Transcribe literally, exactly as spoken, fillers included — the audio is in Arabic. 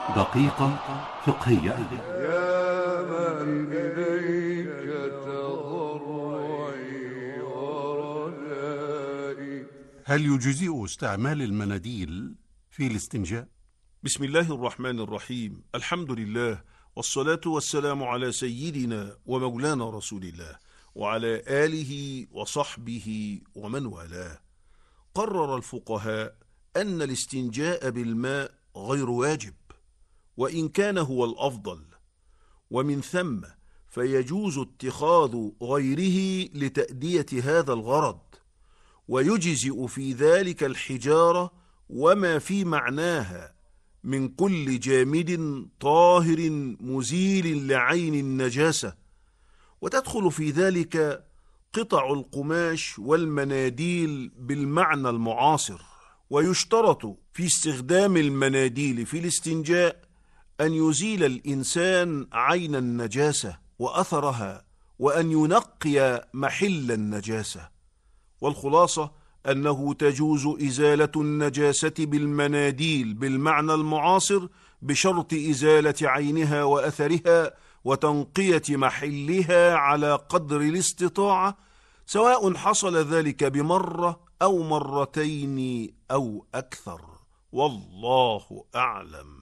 دقيقة فقهية. يا من إليك تضرعي ورجائي. هل يجزئ استعمال المناديل في الاستنجاء؟ بسم الله الرحمن الرحيم. الحمد لله، والصلاة والسلام على سيدنا ومولانا رسول الله وعلى آله وصحبه ومن والاه. قرر الفقهاء أن الاستنجاء بالماء غير واجب، وإن كان هو الأفضل، ومن ثم فيجوز اتخاذ غيره لتأدية هذا الغرض، ويجزئ في ذلك الحجارة وما في معناها من كل جامد طاهر مزيل لعين النجاسة، وتدخل في ذلك قطع القماش والمناديل بالمعنى المعاصر. ويشترط في استخدام المناديل في الاستنجاء أن يزيل الإنسان عين النجاسة وأثرها، وأن ينقي محل النجاسة. والخلاصة أنه تجوز إزالة النجاسة بالمناديل بالمعنى المعاصر بشرط إزالة عينها وأثرها وتنقية محلها على قدر الاستطاعة، سواء حصل ذلك بمرة أو مرتين أو أكثر، والله أعلم.